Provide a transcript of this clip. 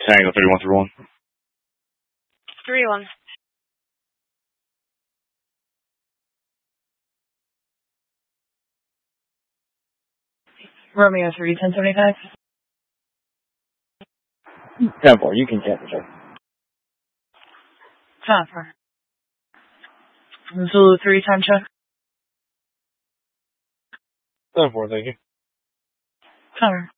Tango 3131. 3-1. Romeo 3, 1075. 10-4, you can cancel, sir. 5-4. Zulu 3, time check. 10-4, thank you. Cover.